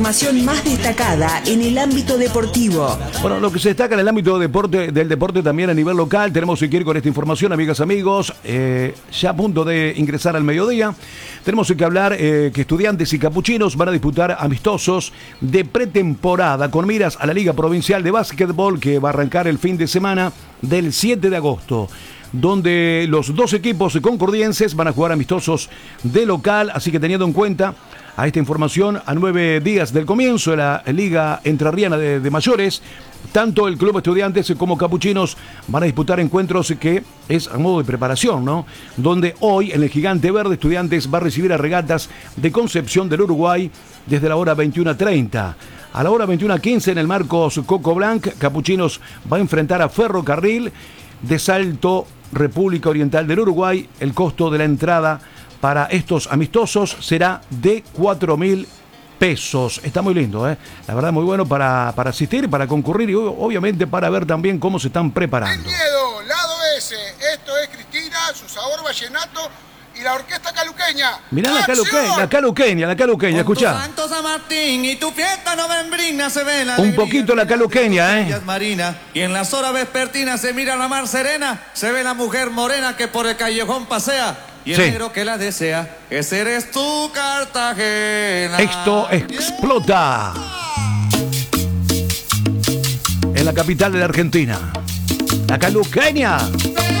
Información más destacada en el ámbito deportivo. Bueno, lo que se destaca en el ámbito del deporte también a nivel local, tenemos que ir con esta información, amigas, amigos, ya a punto de ingresar al mediodía. Tenemos que hablar que Estudiantes y Capuchinos van a disputar amistosos de pretemporada con miras a la Liga Provincial de Básquetbol que va a arrancar el fin de semana del 7 de agosto. Donde los dos equipos concordienses van a jugar amistosos de local, así que teniendo en cuenta a esta información, a 9 días del comienzo de la Liga Entrerriana de Mayores, tanto el Club Estudiantes como Capuchinos van a disputar encuentros que es a modo de preparación, ¿no? Donde hoy en el Gigante Verde Estudiantes va a recibir a Regatas de Concepción del Uruguay desde la hora 21:30. A la hora 21:15 en el Marcos Coco Blanc, Capuchinos va a enfrentar a Ferrocarril de Salto, República Oriental del Uruguay. El costo de la entrada para estos amistosos será de 4.000 pesos. Está muy lindo, ¿eh? La verdad, muy bueno para asistir, para concurrir y obviamente para ver también cómo se están preparando. El miedo, lado S. Esto es Cristina, su sabor vallenato y la orquesta caluqueña. Mirá la caluqueña, escuchá. Santo San Martín y tu fiesta novembrina se ve la un poquito la caluqueña, Marina. Y en las horas vespertinas se mira la mar serena, se ve la mujer morena que por el callejón pasea. Y el negro que la desea, ese eres tú, Cartagena. Esto explota en la capital de la Argentina. La caluqueña.